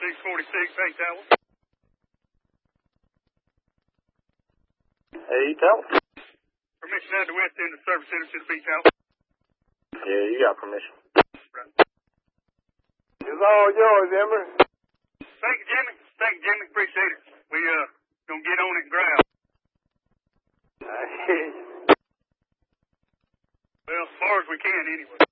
646, hey, Tower. Hey, Tower. Permission out to west end of service center to the beach, Tower. Yeah, you got permission. Right. It's all yours, Emmer. Thank you, Jimmy. Thank you, Jimmy. Appreciate it. We, gonna get on it and grab. I hear you. Well, as far as we can, anyway.